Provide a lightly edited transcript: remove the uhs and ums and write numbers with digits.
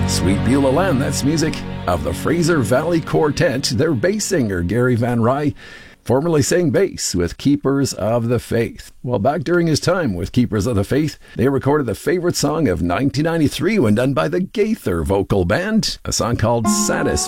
Sweet Beulah Land, that's music of the Fraser Valley Quartet. Their bass singer, Gary Van Rye, formerly sang bass with Keepers of the Faith. Well, back during his time with Keepers of the Faith, they recorded the favorite song of 1993 when done by the Gaither Vocal Band, a song called Satisfied.